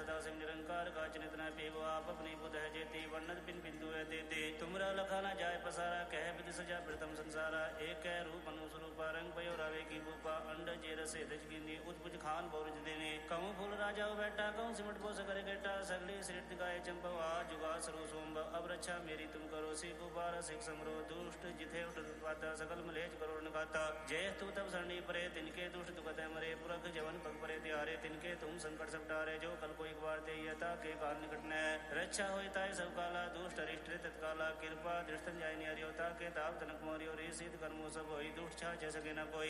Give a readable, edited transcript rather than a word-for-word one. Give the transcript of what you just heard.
सदा सिंह निरंकार काचनित न पेव आप अपनी बुध है जेती वर्णत पिन बिंदु है देते तुमरा लखा न जाय पसारा कह विधि सजा प्रथम संसारा एक है रूप अनुस्वरूपा रंग पयो रावे की भूपा अंड जेर से दज गिनी उद्भुज खान बोरज देने कहूँ फूल राजा बैठा कहूँ सिमट बोस करे गेटा सगली सृष्टि गाय चंपवा जुगा सरो सोम्ब अब रक्षा मेरी तुम करो सी कुबार सिख समरो दुष्ट जिथे उठ उत्पाता सकल मलेज करो गाता जय तू तब सरणी परे तिनके दुष्ट दुखत मरे पुरख जवन पग परे त्यारे तिनके तुम संकट सब टारे जो कल को एक बार ते यथा के काल निकट न रक्षा होय ताय सब काला दुष्ट अरिष्ट तत्काला कृपा दृष्टन जाय नियोता के ताप तनक मोरियो रे सिद्ध कर्मो सब होई दुष्ट छा जय सके न कोई